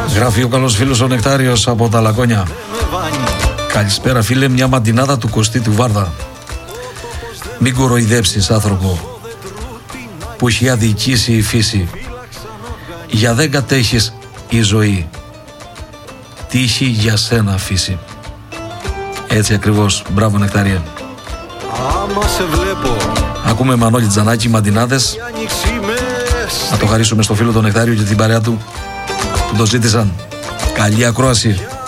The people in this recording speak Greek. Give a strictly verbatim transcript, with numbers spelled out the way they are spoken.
Γράφει ο καλός φίλος ο Νεκτάριος από τα Λακώνια. Καλησπέρα φίλε, μια μαντινάδα του Κωστή του Βάρδα. Μην κοροϊδέψεις άνθρωπο που έχει αδικήσει η φύση. Για δεν κατέχεις η ζωή, τύχη για σένα αφήσει. Έτσι ακριβώς, μπράβο Νεκτάρια. Άμα σε βλέπω. Ακούμε Μανώλη Τζανάκη, μαντινάδες. Να το χαρίσουμε στο φίλο τον Νεκτάριο και την παρέα του που το ζήτησαν. Καλή ακρόαση.